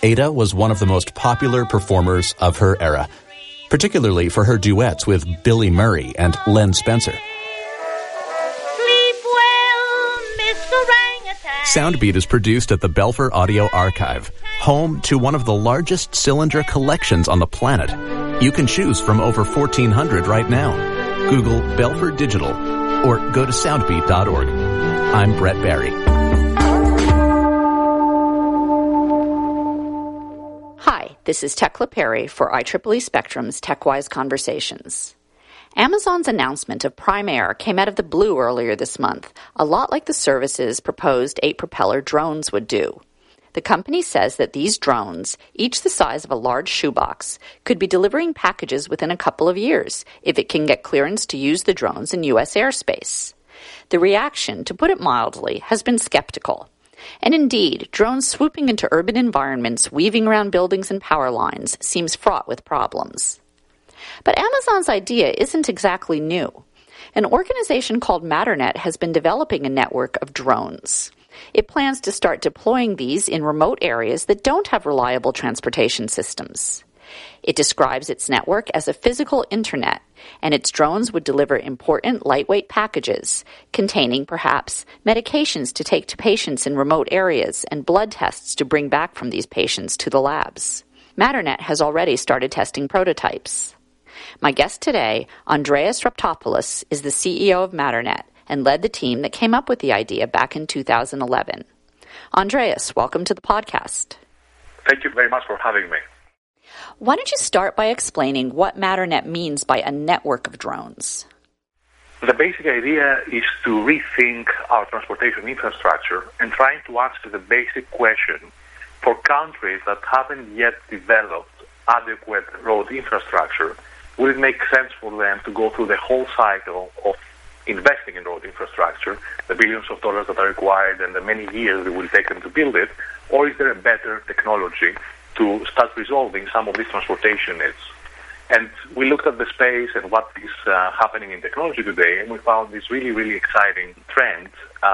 Ada was one of the most popular performers of her era, particularly for her duets with Billy Murray and Len Spencer. Sleep well, Mr. Orangutan. Soundbeat is produced at the Belfer Audio Archive, home to one of the largest cylinder collections on the planet. You can choose from over 1,400 right now. Google Belfer Digital or go to soundbeat.org. I'm Brett Barry. Hi, this is Tekla Perry for IEEE Spectrum's TechWise Conversations. Amazon's announcement of Prime Air came out of the blue earlier this month, a lot like the service's proposed 8-propeller drones would do. The company says that these drones, each the size of a large shoebox, could be delivering packages within a couple of years if it can get clearance to use the drones in U.S. airspace. The reaction, to put it mildly, has been skeptical. And indeed, drones swooping into urban environments, weaving around buildings and power lines, seems fraught with problems. But Amazon's idea isn't exactly new. An organization called Matternet has been developing a network of drones. It plans to start deploying these in remote areas that don't have reliable transportation systems. It describes its network as a physical internet, and its drones would deliver important lightweight packages containing, perhaps, medications to take to patients in remote areas and blood tests to bring back from these patients to the labs. Matternet has already started testing prototypes. My guest today, Andreas Raptopoulos, is the CEO of Matternet and led the team that came up with the idea back in 2011. Andreas, welcome to the podcast. Thank you very much for having me. Why don't you start by explaining what Matternet means by a network of drones? The basic idea is to rethink our transportation infrastructure and trying to answer the basic question for countries that haven't yet developed adequate road infrastructure. Will it make sense for them to go through the whole cycle of investing in road infrastructure, the billions of dollars that are required and the many years it will take them to build it, or is there a better technology to start resolving some of these transportation needs? And we looked at the space and what is happening in technology today, and we found this really, really exciting trend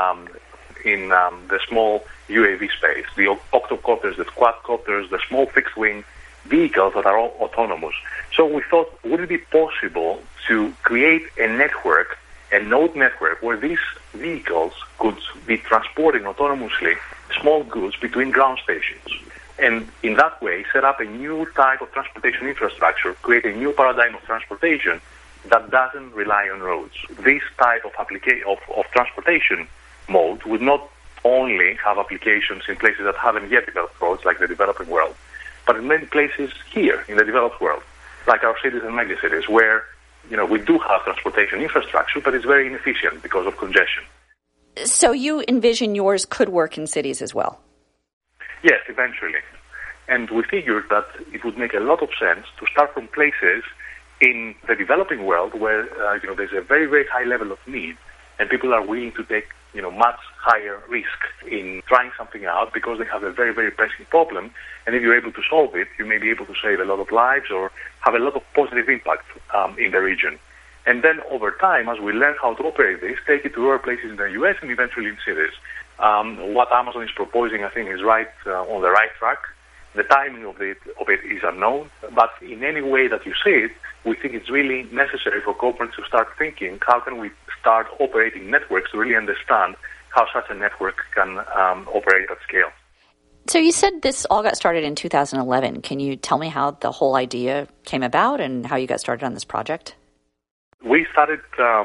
in the small UAV space, the octocopters, the quadcopters, the small fixed-wing vehicles that are all autonomous. So we thought, would it be possible to create a network, a node network, where these vehicles could be transporting autonomously small goods between ground stations? And in that way, set up a new type of transportation infrastructure, create a new paradigm of transportation that doesn't rely on roads. This type of transportation mode would not only have applications in places that haven't yet developed roads, like the developing world, but in many places here in the developed world, like our cities and megacities, where we do have transportation infrastructure, but it's very inefficient because of congestion. So you envision yours could work in cities as well? Yes, eventually. And we figured that it would make a lot of sense to start from places in the developing world where there's a very, very high level of need, and people are willing to take much higher risk in trying something out because they have a very, very pressing problem. And if you're able to solve it, you may be able to save a lot of lives or have a lot of positive impact in the region. And then over time, as we learn how to operate this, take it to rural places in the U.S. and eventually in cities. What Amazon is proposing, I think, is right on the right track. The timing of it is unknown, but in any way that you see it, we think it's really necessary for corporates to start thinking, how can we start operating networks to really understand how such a network can operate at scale. So you said this all got started in 2011. Can you tell me how the whole idea came about and how you got started on this project? We started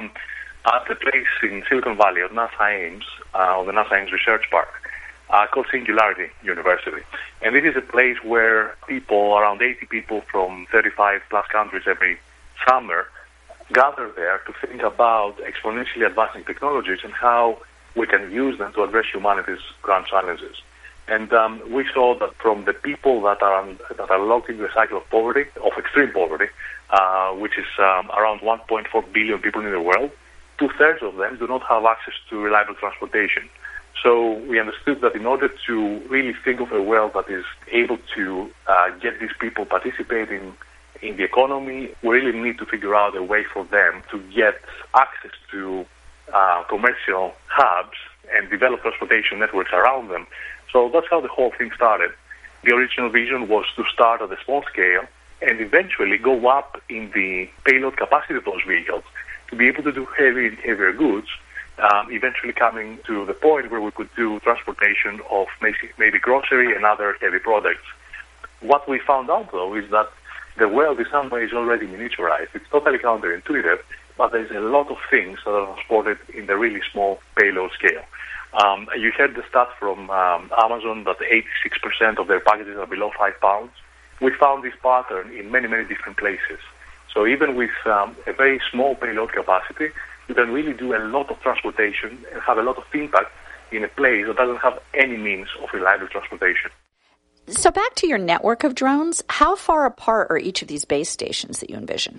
at a place in Silicon Valley at NASA Ames, on the NASA Ames Research Park, called Singularity University. And this is a place where people, around 80 people from 35 plus countries every summer, gather there to think about exponentially advancing technologies and how we can use them to address humanity's grand challenges. And we saw that from the people that are locked into a cycle of poverty, of extreme poverty, which is around 1.4 billion people in the world, 2/3 of them do not have access to reliable transportation. So we understood that in order to really think of a world that is able to get these people participating in the economy, we really need to figure out a way for them to get access to commercial hubs and develop transportation networks around them. So that's how the whole thing started. The original vision was to start at a small scale and eventually go up in the payload capacity of those vehicles to be able to do heavier goods, eventually coming to the point where we could do transportation of maybe grocery and other heavy products. What we found out, though, is that the world in some ways already miniaturized. It's totally counterintuitive, but there's a lot of things that are transported in the really small payload scale. You heard the stat from Amazon that 86% of their packages are below 5 pounds. We found this pattern in many, many different places. So even with a very small payload capacity, you can really do a lot of transportation and have a lot of impact in a place that doesn't have any means of reliable transportation. So back to your network of drones, how far apart are each of these base stations that you envision?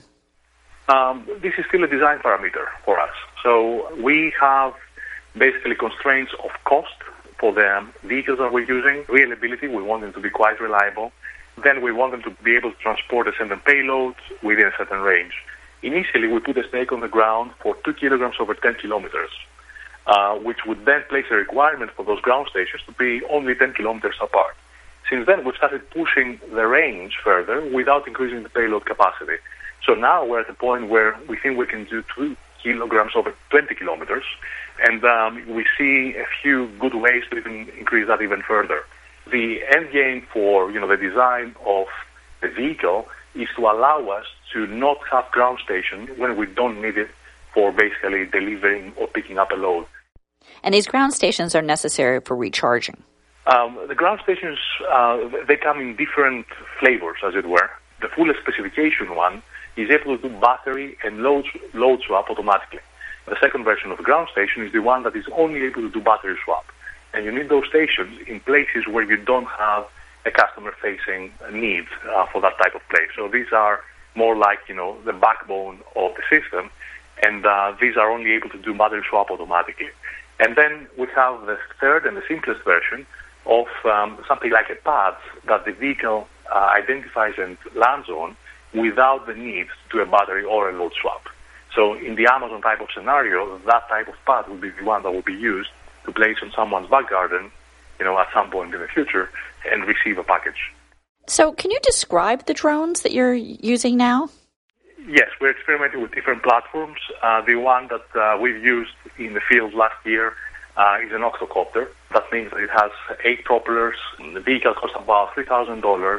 This is still a design parameter for us. So we have basically constraints of cost for the vehicles that we're using, reliability, we want them to be quite reliable. Then we want them to be able to transport a certain payload within a certain range. Initially, we put a stake on the ground for 2 kilograms over 10 kilometers, which would then place a requirement for those ground stations to be only 10 kilometers apart. Since then, we've started pushing the range further without increasing the payload capacity. So now we're at the point where we think we can do 2 kilograms over 20 kilometers, and we see a few good ways to even increase that even further. The end game for the design of the vehicle is to allow us to not have ground station when we don't need it for basically delivering or picking up a load. And these ground stations are necessary for recharging. The ground stations, they come in different flavors, as it were. The fullest specification one is able to do battery and load swap automatically. The second version of the ground station is the one that is only able to do battery swap. And you need those stations in places where you don't have a customer-facing need for that type of place. So these are more like, the backbone of the system, and these are only able to do battery swap automatically. And then we have the third and the simplest version of something like a pad that the vehicle identifies and lands on without the need to do a battery or a load swap. So in the Amazon type of scenario, that type of pad will be the one that will be used to place on someone's back garden, at some point in the future and receive a package. So can you describe the drones that you're using now? Yes, we're experimenting with different platforms. The one that we've used in the field last year is an octocopter. That means that it has 8 propellers. The vehicle costs about $3,000.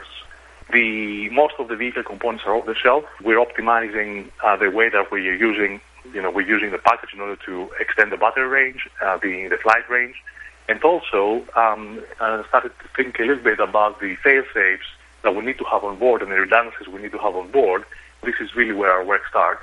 Most of the vehicle components are off the shelf. We're optimizing the way that we're using the package in order to extend the battery range, the flight range, and also started to think a little bit about the fail-safes that we need to have on board and the redundancies we need to have on board. This is really where our work starts.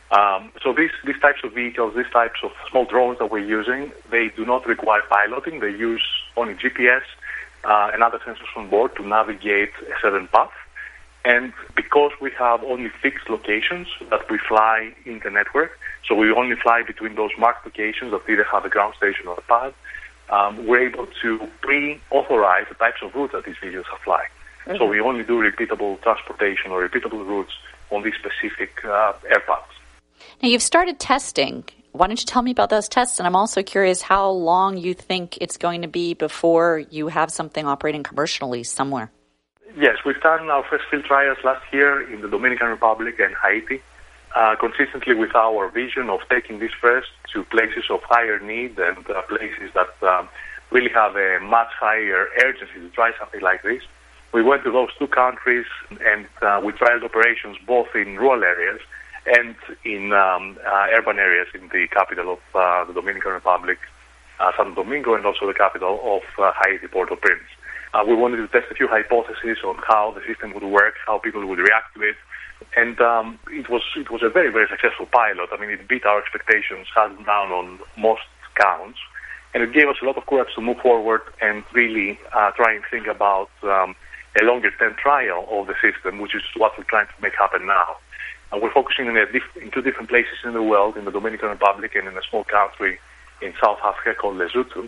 So these types of vehicles, these types of small drones that we're using, they do not require piloting. They use only GPS and other sensors on board to navigate a certain path. And because we have only fixed locations that we fly in the network, so we only fly between those marked locations that either have a ground station or a pad, we're able to pre-authorize the types of routes that these vehicles are flying. Mm-hmm. So we only do repeatable transportation or repeatable routes on these specific air paths. Now, you've started testing. Why don't you tell me about those tests? And I'm also curious how long you think it's going to be before you have something operating commercially somewhere. Yes, we've done our first field trials last year in the Dominican Republic and Haiti, consistently with our vision of taking this first to places of higher need and places that really have a much higher urgency to try something like this. We went to those 2 countries and we trialed operations both in rural areas and in urban areas in the capital of the Dominican Republic, Santo Domingo, and also the capital of Haiti, Port-au-Prince. We wanted to test a few hypotheses on how the system would work, how people would react to it, and it was a very, very successful pilot. I mean, it beat our expectations, hands down on most counts, and it gave us a lot of courage to move forward and really try and think about a longer-term trial of the system, which is what we're trying to make happen now. We're focusing in 2 different places in the world, in the Dominican Republic and in a small country in South Africa called Lesotho.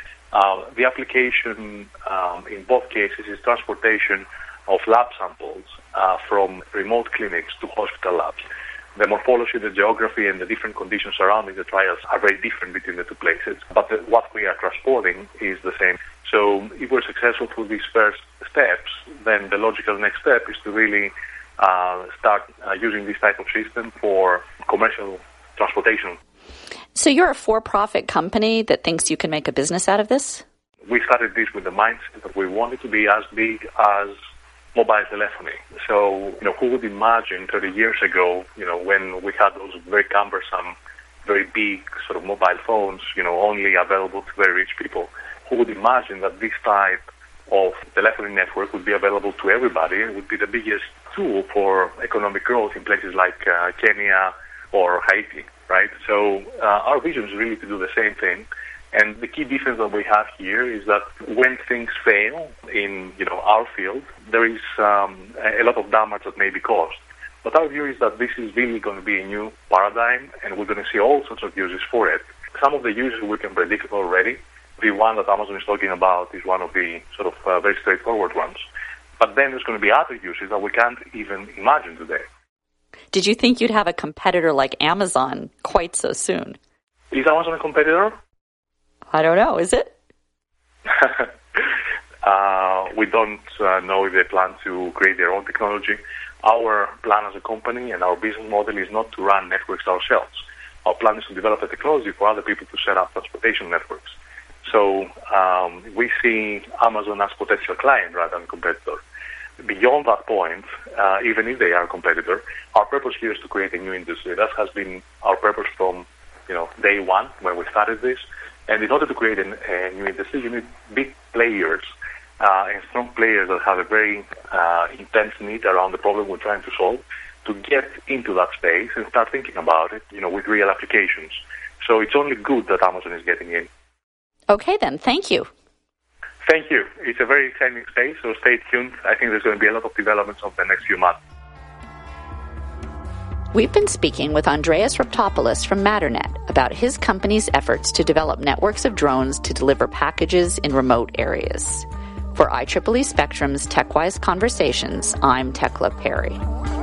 The application in both cases is transportation of lab samples from remote clinics to hospital labs. The morphology, the geography, and the different conditions surrounding the trials are very different between the two places. But what we are transporting is the same. So if we're successful through these first steps, then the logical next step is to really start using this type of system for commercial transportation. So you're a for-profit company that thinks you can make a business out of this? We started this with the mindset that we wanted to be as big as mobile telephony. So, who would imagine 30 years ago, when we had those very cumbersome, very big sort of mobile phones, only available to very rich people, who would imagine that this type of telephony network would be available to everybody and would be the biggest tool for economic growth in places like Kenya or Haiti, right? So our vision is really to do the same thing. And the key difference that we have here is that when things fail in our field, there is a lot of damage that may be caused. But our view is that this is really going to be a new paradigm, and we're going to see all sorts of uses for it. Some of the uses we can predict already. The one that Amazon is talking about is one of the sort of very straightforward ones. But then there's going to be other uses that we can't even imagine today. Did you think you'd have a competitor like Amazon quite so soon? Is Amazon a competitor? I don't know. Is it? We don't know if they plan to create their own technology. Our plan as a company and our business model is not to run networks ourselves. Our plan is to develop a technology for other people to set up transportation networks. So we see Amazon as potential client rather than competitor. Beyond that point, even if they are a competitor, our purpose here is to create a new industry. That has been our purpose from day one when we started this. And in order to create a new industry, you need big players and strong players that have a very intense need around the problem we're trying to solve to get into that space and start thinking about it, with real applications. So it's only good that Amazon is getting in. Okay, then. Thank you. Thank you. It's a very exciting space, so stay tuned. I think there's going to be a lot of developments over the next few months. We've been speaking with Andreas Raptopoulos from Matternet about his company's efforts to develop networks of drones to deliver packages in remote areas. For IEEE Spectrum's TechWise Conversations, I'm Tekla Perry.